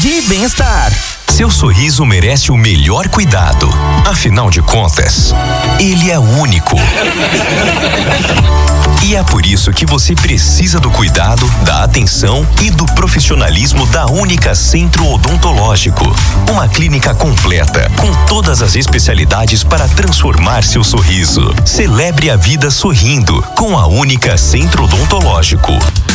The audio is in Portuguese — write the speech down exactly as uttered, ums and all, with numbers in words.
saúde e bem-estar. Seu sorriso merece o melhor cuidado. Afinal de contas, ele é único. E é por isso que você precisa do cuidado, da atenção e do profissionalismo da Única Centro Odontológico. Uma clínica completa, com todas as especialidades para transformar seu sorriso. Celebre a vida sorrindo com a Única Centro Odontológico.